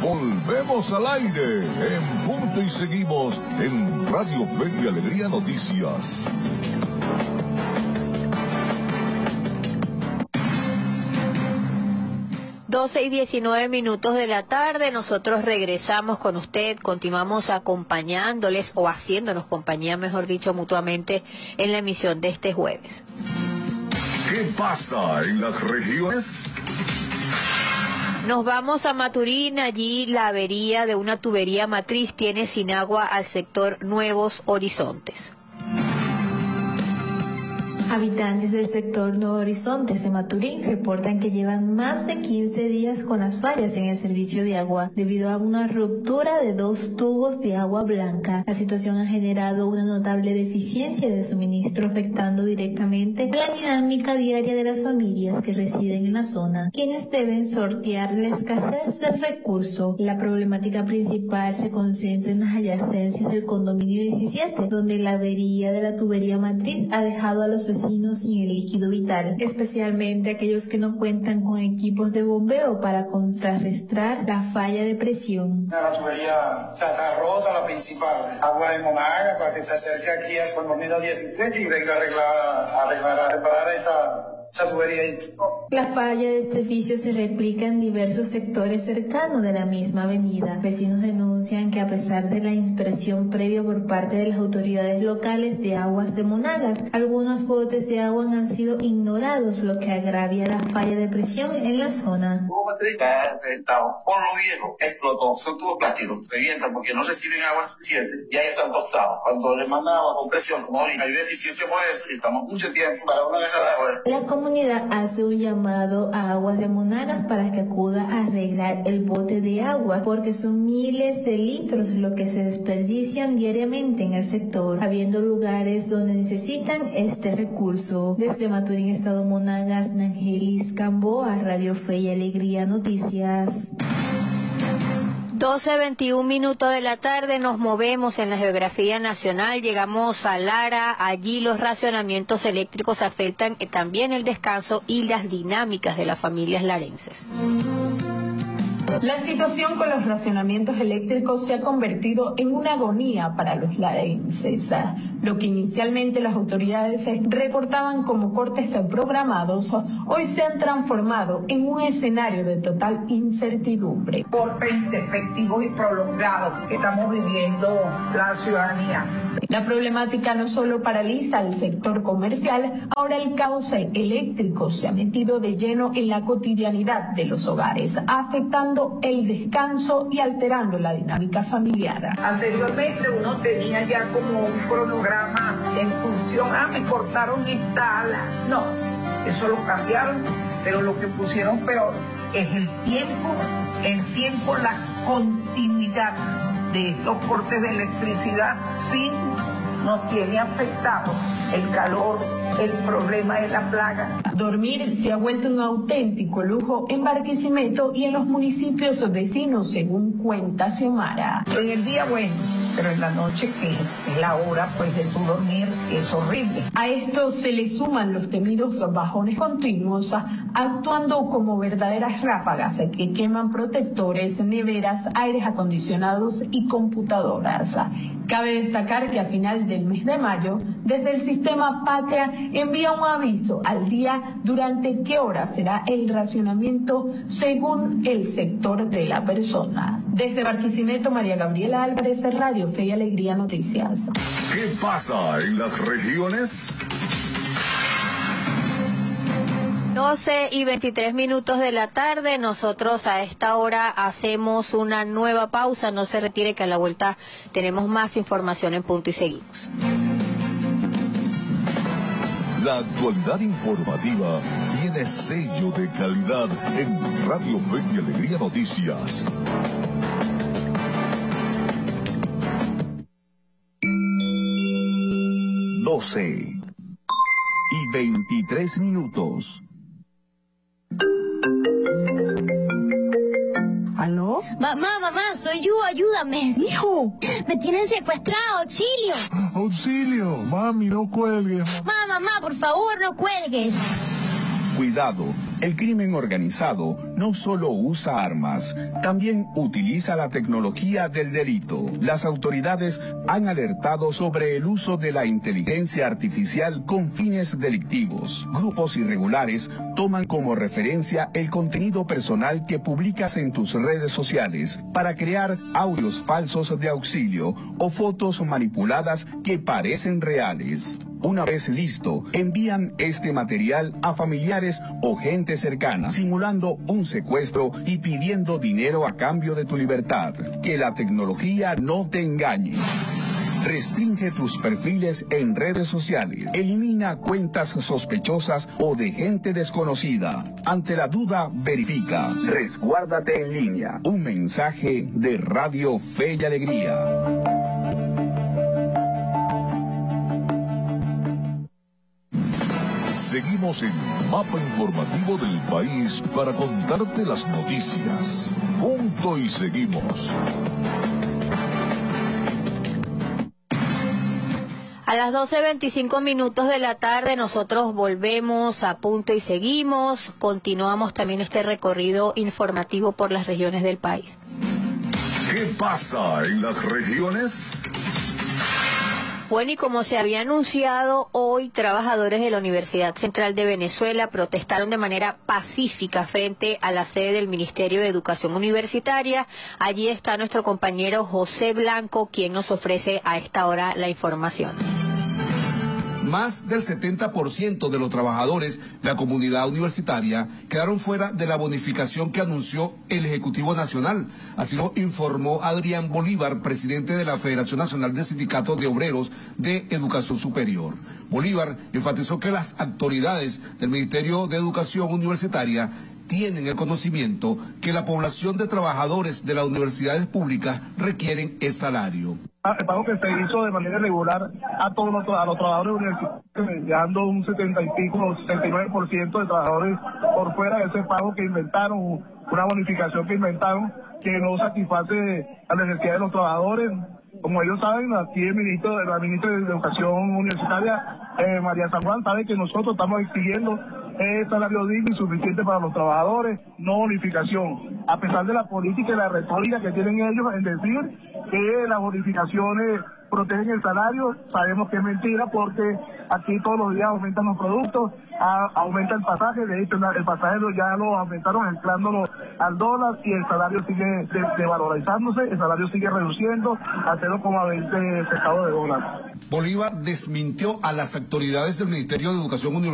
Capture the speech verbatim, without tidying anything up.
Volvemos al aire en punto y seguimos en Radio Fe y Alegría Noticias. doce y diecinueve minutos de la tarde, nosotros regresamos con usted, continuamos acompañándoles o haciéndonos compañía, mejor dicho, mutuamente en la emisión de este jueves. ¿Qué pasa en las regiones? Nos vamos a Maturín, allí la avería de una tubería matriz tiene sin agua al sector Nuevos Horizontes. Habitantes del sector Nuevos Horizontes de Maturín reportan que llevan más de quince días con las fallas en el servicio de agua debido a una ruptura de dos tubos de agua blanca. La situación ha generado una notable deficiencia del suministro, afectando directamente la dinámica diaria de las familias que residen en la zona, quienes deben sortear la escasez del recurso. La problemática principal se concentra en las adyacencias del condominio diecisiete, donde la avería de la tubería matriz ha dejado a los vecinos sin el líquido vital, especialmente aquellos que no cuentan con equipos de bombeo para contrarrestar la falla de presión. La tubería está rota, la principal, agua de Monagas, para que se acerque aquí al condominio diecisiete y venga a arreglar, a arreglar, a reparar esa, esa tubería. La falla de este servicio se replica en diversos sectores cercanos de la misma avenida. Vecinos denuncian que a pesar de la inspección previa por parte de las autoridades locales de aguas de Monagas, algunos botes de agua han sido ignorados, lo que agravia la falla de presión en la zona. Por lo viejo, explotó, son tubos plásticos, revientan porque no reciben agua suficiente y ahí están tostados. Cuando le mandan agua con presión, como ahorita hay deficiencia por eso, y estamos mucho tiempo para una dejar de agua. La comunidad hace un llamado a Aguas de Monagas para que acuda a arreglar el bote de agua, porque son miles de litros lo que se desperdician diariamente en el sector, habiendo lugares donde necesitan este recurso. Desde Maturín, Estado Monagas, Nangelis Camboa, Radio Fe y Alegría Noticias. doce veintiún minutos de la tarde, nos movemos en la geografía nacional, llegamos a Lara, allí los racionamientos eléctricos afectan también el descanso y las dinámicas de las familias larenses. La situación con los racionamientos eléctricos se ha convertido en una agonía para los larenses. Lo que inicialmente las autoridades reportaban como cortes programados, hoy se han transformado en un escenario de total incertidumbre. Cortes intempestivos y prolongados que estamos viviendo la ciudadanía. La problemática no solo paraliza el sector comercial, ahora el caos eléctrico se ha metido de lleno en la cotidianidad de los hogares, afectando el descanso y alterando la dinámica familiar. Anteriormente uno tenía ya como un cronograma en función, ah, me cortaron esta ala. No, eso lo cambiaron, pero lo que pusieron peor es el tiempo, el tiempo, la continuidad de estos cortes de electricidad sin nos tiene afectado el calor, el problema de la plaga. Dormir se ha vuelto un auténtico lujo en Barquisimeto y en los municipios vecinos, según cuenta Xiomara. En el día, bueno, pero en la noche, que es la hora pues de tu dormir, es horrible. A esto se le suman los temidos bajones continuos, actuando como verdaderas ráfagas que queman protectores, neveras, aires acondicionados y computadoras. Cabe destacar que a final del mes de mayo, desde el sistema Patria envía un aviso al día durante qué hora será el racionamiento según el sector de la persona. Desde Barquisimeto, María Gabriela Álvarez, Radio Fe y Alegría Noticias. ¿Qué pasa en las regiones? doce y veintitrés minutos de la tarde, nosotros a esta hora hacemos una nueva pausa, no se retire que a la vuelta tenemos más información en punto y seguimos. La actualidad informativa tiene sello de calidad en Radio Fe y Alegría Noticias. doce y veintitrés minutos. ¿Aló? Mamá, mamá, soy yo, ayúdame. Hijo. Me tienen secuestrado, auxilio. Auxilio, mami, no cuelgues. Mamá, mamá, por favor, no cuelgues. Cuidado, El crimen organizado no solo usa armas, también utiliza la tecnología del delito. Las autoridades han alertado sobre el uso de la inteligencia artificial con fines delictivos. Grupos irregulares toman como referencia el contenido personal que publicas en tus redes sociales para crear audios falsos de auxilio o fotos manipuladas que parecen reales. Una vez listo, envían este material a familiares o gente cercana, simulando un secuestro y pidiendo dinero a cambio de tu libertad. Que la tecnología no te engañe. Restringe tus perfiles en redes sociales. Elimina cuentas sospechosas o de gente desconocida. Ante la duda, verifica. Resguárdate en línea. Un mensaje de Radio Fe y Alegría. Seguimos en Mapa Informativo del País para contarte las noticias. Punto y seguimos. A las doce veinticinco minutos de la tarde nosotros volvemos a Punto y seguimos. Continuamos también este recorrido informativo por las regiones del país. ¿Qué pasa en las regiones? Bueno, y como se había anunciado, hoy trabajadores de la Universidad Central de Venezuela protestaron de manera pacífica frente a la sede del Ministerio de Educación Universitaria. Allí está nuestro compañero José Blanco, quien nos ofrece a esta hora la información. Más del setenta por ciento de los trabajadores de la comunidad universitaria quedaron fuera de la bonificación que anunció el Ejecutivo Nacional. Así lo informó Adrián Bolívar, presidente de la Federación Nacional de Sindicatos de Obreros de Educación Superior. Bolívar enfatizó que las autoridades del Ministerio de Educación Universitaria tienen el conocimiento que la población de trabajadores de las universidades públicas requieren el salario. El pago que se hizo de manera regular a todos los, a los trabajadores universitarios, dejando un setenta y pico, sesenta y nueve por ciento de trabajadores por fuera de ese pago que inventaron, una bonificación que inventaron que no satisface la necesidad de los trabajadores. Como ellos saben, aquí el ministro, la ministra de Educación Universitaria, eh, María San Juan, sabe que nosotros estamos exigiendo eh, salario digno y suficiente para los trabajadores, no bonificación. A pesar de la política y la retórica que tienen ellos en decir que las bonificaciones protegen el salario, sabemos que es mentira porque aquí todos los días aumentan los productos, a, aumenta el pasaje, de hecho el pasaje ya lo aumentaron anclándolo al dólar y el salario sigue desvalorizándose, el salario sigue reduciendo a cero coma veinte centavos de dólar. Bolívar desmintió a las autoridades del Ministerio de Educación Universitaria